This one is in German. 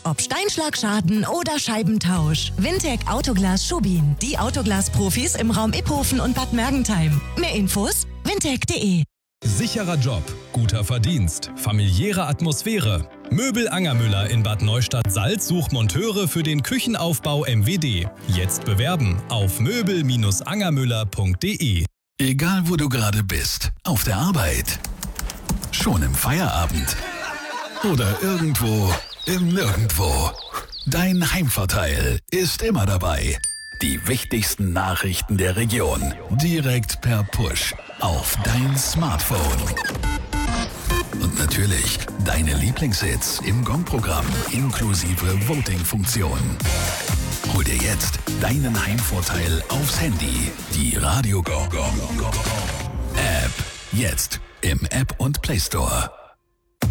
Ob Steinschlagschaden oder Scheibentausch. Wintec Autoglas Schubin. Die Autoglas-Profis im Raum Iphofen und Bad Mergentheim. Mehr Infos: wintec.de. Sicherer Job, guter Verdienst, familiäre Atmosphäre. Möbel Angermüller in Bad Neustadt-Salz sucht Monteure für den Küchenaufbau MWD. Jetzt bewerben auf möbel-angermüller.de. Egal wo du gerade bist, auf der Arbeit, schon im Feierabend oder irgendwo im Nirgendwo. Dein Heimvorteil ist immer dabei. Die wichtigsten Nachrichten der Region direkt per Push auf dein Smartphone. Und natürlich deine Lieblingshits im Gong-Programm inklusive Voting-Funktion. Hol dir jetzt deinen Heimvorteil aufs Handy. Die Radio Gong App. Jetzt im App und Play Store.